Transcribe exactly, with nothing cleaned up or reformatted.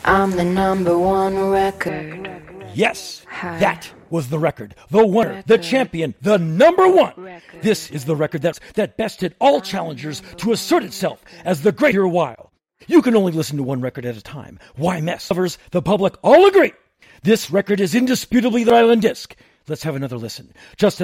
I'm the number one record. Yes, that was the record. The winner, the champion, the number one. This is the record that's, that bested all challengers to assert itself as the great Your While. You can only listen to one record at a time. Why mess? Lovers, the public all agree. This record is indisputably the Island Disc. Let's have another listen. Just